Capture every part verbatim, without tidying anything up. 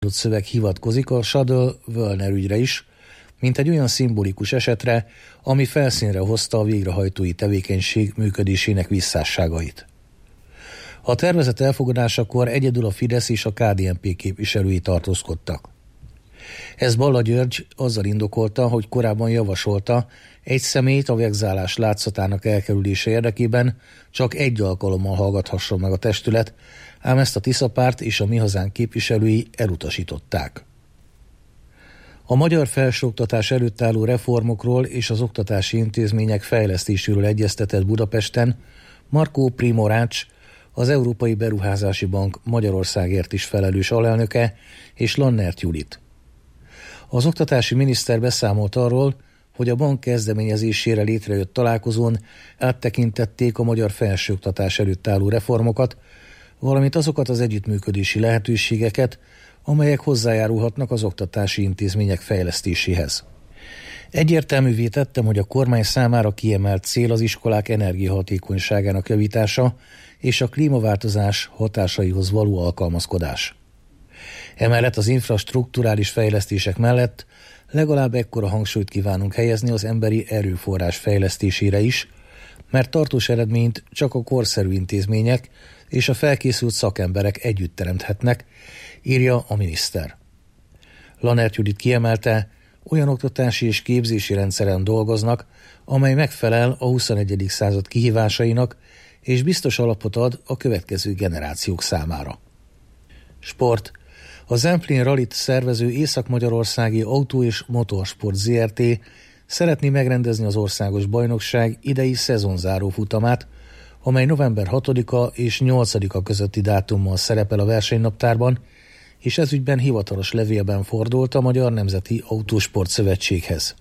szöveg hivatkozik a Shadl-Wöllner ügyre is, mint egy olyan szimbolikus esetre, ami felszínre hozta a végrehajtói tevékenység működésének visszásságait. A tervezet elfogadásakor egyedül a Fidesz és a ká dé en pé képviselői tartózkodtak. Ez Balla György azzal indokolta, hogy korábban javasolta, egy személyt a vegzálás látszatának elkerülése érdekében csak egy alkalommal hallgathasson meg a testület, ám ezt a Tisza-párt és a Mi Hazánk képviselői elutasították. A magyar felsőoktatás előtt álló reformokról és az oktatási intézmények fejlesztéséről egyeztetett Budapesten Markó Primorács, az Európai Beruházási Bank Magyarországért is felelős alelnöke, és Lannert Judit. Az oktatási miniszter beszámolt arról, hogy a bank kezdeményezésére létrejött találkozón áttekintették a magyar felsőoktatás előtt álló reformokat, valamint azokat az együttműködési lehetőségeket, amelyek hozzájárulhatnak az oktatási intézmények fejlesztéséhez. Egyértelművé tettem, hogy a kormány számára kiemelt cél az iskolák energiahatékonyságának javítása és a klímaváltozás hatásaihoz való alkalmazkodás. Emellett az infrastrukturális fejlesztések mellett legalább ekkora hangsúlyt kívánunk helyezni az emberi erőforrás fejlesztésére is, mert tartós eredményt csak a korszerű intézmények és a felkészült szakemberek együtt teremthetnek, írja a miniszter. Lannert Judit kiemelte, olyan oktatási és képzési rendszeren dolgoznak, amely megfelel a huszonegyedik század kihívásainak, és biztos alapot ad a következő generációk számára. Sport. A Zemplén Rallyt szervező Észak-Magyarországi Autó- és Motorsport zé er té szeretné megrendezni az országos bajnokság idei szezonzáró futamát, amely november hatodika és nyolcadika közötti dátummal szerepel a versenynaptárban, és ezügyben hivatalos levélben fordult a Magyar Nemzeti Autósport Szövetséghez.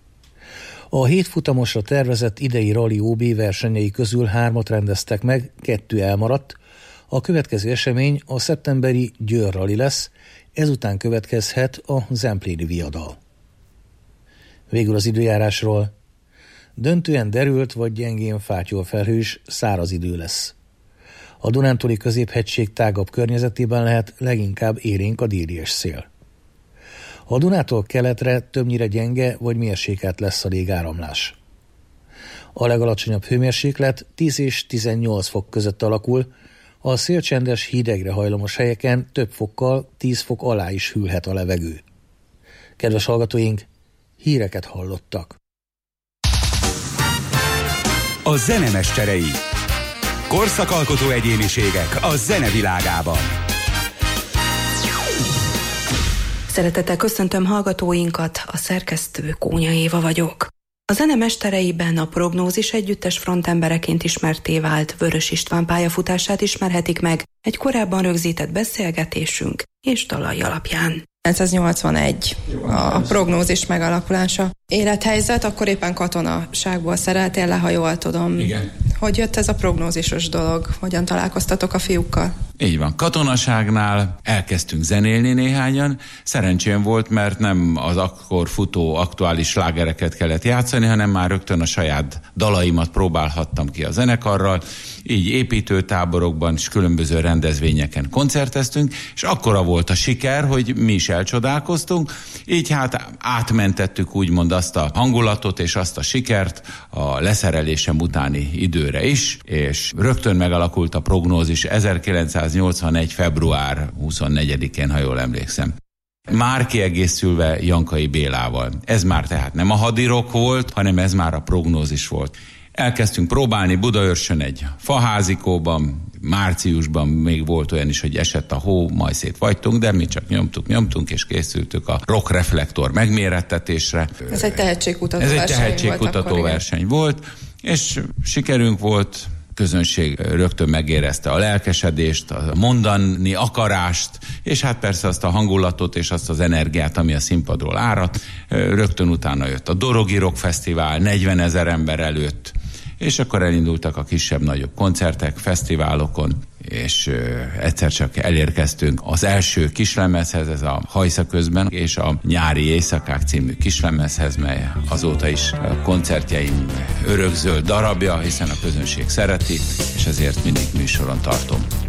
A hét futamosra tervezett idei Rally ó bé versenyei közül hármat rendeztek meg, kettő elmaradt. A következő esemény a szeptemberi Győr Rally lesz, ezután következhet a Zempléni viadal. Végül az időjárásról. Döntően derült vagy gyengén fátyol felhős, száraz idő lesz. A Dunántúli középhegység tágabb környezetében lehet leginkább élénk a déli szél. A Dunától keletre többnyire gyenge vagy mérsékelt lesz a légáramlás. A legalacsonyabb hőmérséklet tíz és tizennyolc fok között alakul, a szélcsendes, hidegre hajlamos helyeken több fokkal, tíz fok alá is hűlhet a levegő. Kedves hallgatóink, híreket hallottak. A zenemesterei. Korszakalkotó egyéniségek a zenevilágában. Szeretettel köszöntöm hallgatóinkat, a szerkesztő Kónya Éva vagyok. A zenemestereiben a Prognózis együttes frontembereként ismertté vált Vörös István pályafutását ismerhetik meg egy korábban rögzített beszélgetésünk és dalai alapján. kilencszáznyolcvanegy a Prognózis megalakulása. Élethelyzet, akkor éppen katonaságból szereltél le, ha jól tudom. Igen. Hogy jött ez a prognózisos dolog? Hogyan találkoztatok a fiúkkal? Így van, katonaságnál elkezdtünk zenélni néhányan. Szerencsém volt, mert nem az akkor futó aktuális slágereket kellett játszani, hanem már rögtön a saját dalaimat próbálhattam ki a zenekarral. Így építőtáborokban és különböző rendezvényeken koncerteztünk, és akkora volt a siker, hogy mi is elcsodálkoztunk. Így hát átmentettük úgymond azt a hangulatot és azt a sikert a leszerelésem utáni időre is, és rögtön megalakult a Prognózis ezerkilencszáznyolcvanegy február huszonnegyedikén, ha jól emlékszem. Már kiegészülve Jankai Bélával. Ez már tehát nem a hadirok volt, hanem ez már a Prognózis volt. Elkezdtünk próbálni Budaörsön egy faházikóban, márciusban még volt olyan is, hogy esett a hó, majd szétfagytunk, de mi csak nyomtuk, nyomtunk, és készültük a Rock Reflektor megmérettetésre. Ez egy tehetségkutató Ez egy verseny tehetségkutató volt verseny volt, és sikerünk volt, közönség rögtön megérezte a lelkesedést, a mondani akarást, és hát persze azt a hangulatot és azt az energiát, ami a színpadról áradt. Rögtön utána jött a Dorogi Rock Fesztivál, negyvenezer ember előtt, és akkor elindultak a kisebb-nagyobb koncertek, fesztiválokon, és ö, egyszer csak elérkeztünk az első kislemezhez, ez a Hajsza közben, és a Nyári Éjszakák című kislemezhez, mely azóta is a koncertjeim örökzöld darabja, hiszen a közönség szereti, és ezért mindig műsoron tartom.